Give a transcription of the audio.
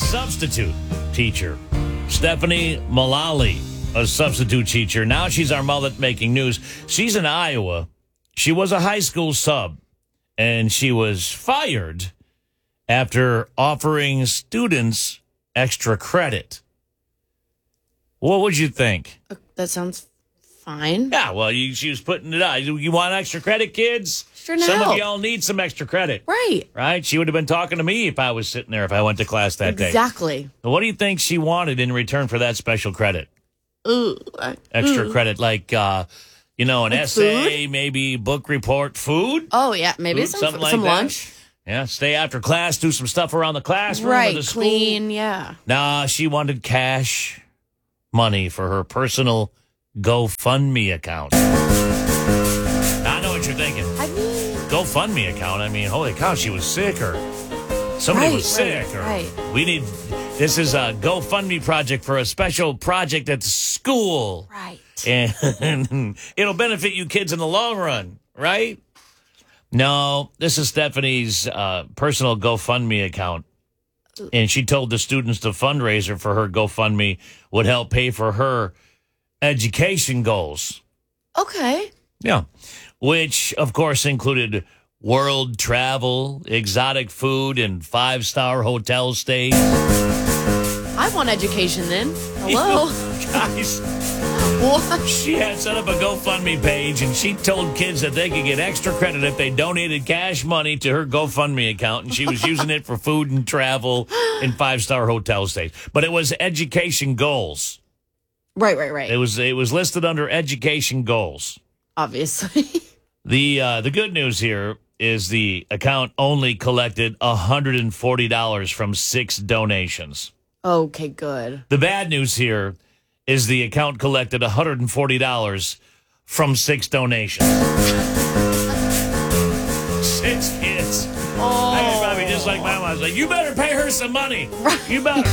substitute teacher. Stephanie Mullally, a substitute teacher. Now she's our mullet making news. She's in Iowa. She was a high school sub, and she was fired after offering students extra credit. What would you think? That sounds fine. Yeah, well, she was putting it out. You want extra credit, kids? Sure now. Some of y'all need some extra credit. Right. Right? She would have been talking to me if I was sitting there, if I went to class that day. Exactly. So what do you think she wanted in return for that special credit? Extra credit, like, an essay, food? Maybe book report, food? Oh, yeah. Maybe Food, something like some that. lunch. Yeah, stay after class, do some stuff around the classroom Right. or the school. Clean, yeah. Nah, she wanted cash money for her personal GoFundMe account. I know what you're thinking. I mean, GoFundMe account. I mean, holy cow, she was sick or somebody was sick. This is a GoFundMe project for a special project at the school. right. And it'll benefit you kids in the long run, right? No, this is Stephanie's personal GoFundMe account. And she told the students the fundraiser for her GoFundMe would help pay for her education goals. Okay. Yeah. Which, of course, included world travel, exotic food, and 5-star hotel stays. I want education then. Hello. Guys, What? she had set up a GoFundMe page, and she told kids that they could get extra credit if they donated cash money to her GoFundMe account, and she was using it for food and travel and 5-star hotel stays. But it was education goals. Right. It was listed under education goals. Obviously. The good news here is the account only collected $140 from 6 donations. Okay, good. The bad news here is the account collected $140 from 6 donations. 6 kids. Oh. I was probably just like my mom. I was like, you better pay her some money. You better.